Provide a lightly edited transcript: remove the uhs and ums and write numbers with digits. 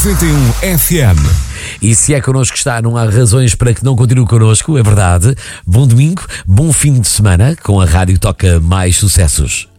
91 FM. E se é connosco que está, não há razões para que não continue connosco, é verdade. Bom domingo, bom fim de semana, com a rádio toca mais sucessos.